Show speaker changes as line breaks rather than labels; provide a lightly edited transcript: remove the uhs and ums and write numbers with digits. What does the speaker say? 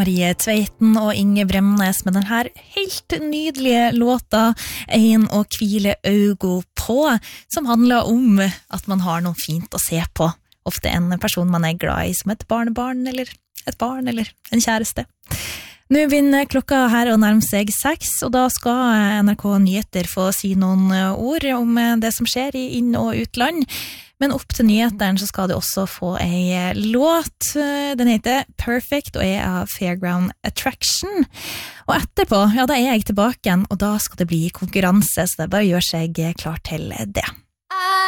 Marie Tveiten og Inge Bremnes med den her helt nydelige låta «Ein og kvile augo på», som handler om at man har noe fint å se på. Ofte en person man er glad i, som et barnebarn, eller et barn, eller en kjæreste. Nå begynner klokka her å nærme seg 6, og da skal NRK Nyheter få si noen ord om det som skjer i inn- og utland. Men opp til nyhetene så skal du også få en låt. Den heter Perfect og er av Fairground Attraction. Og etterpå, ja, da er jeg tilbake igjen, og da skal det bli konkurranse, så det er bare å gjøre seg klar til det.